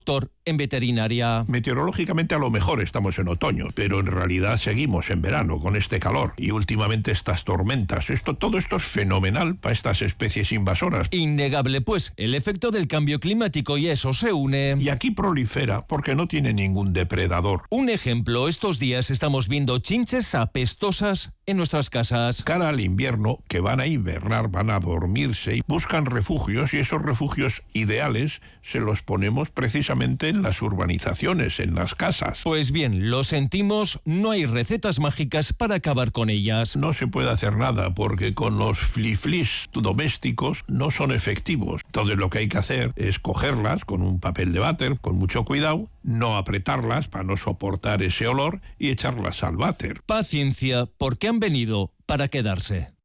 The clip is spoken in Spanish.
en veterinaria. Meteorológicamente a lo mejor estamos en otoño, pero en realidad seguimos en verano con este calor y últimamente estas tormentas. Todo esto es fenomenal para estas especies invasoras. Innegable, pues, el efecto del cambio climático, y eso se une. Y aquí prolifera porque no tiene ningún depredador. Un ejemplo, estos días estamos viendo chinches apestosas en nuestras casas. Cara al invierno, que van a invernar, van a dormirse y buscan refugios, y esos refugios ideales se los ponemos precisamente en las urbanizaciones, en las casas. Pues bien, lo sentimos, no hay recetas mágicas para acabar con ellas. No se puede hacer nada porque con los fliflis domésticos no son efectivos. Entonces lo que hay que hacer es cogerlas con un papel de váter, con mucho cuidado, no apretarlas para no soportar ese olor y echarlas al váter. Paciencia, porque han venido para quedarse.